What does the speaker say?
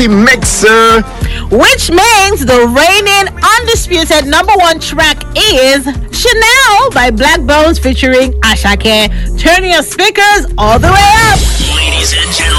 Mixer. Which means the reigning undisputed number one track is Chanel by Black Bones featuring Ashake. Turn your speakers all the way up. Ladies and gentlemen.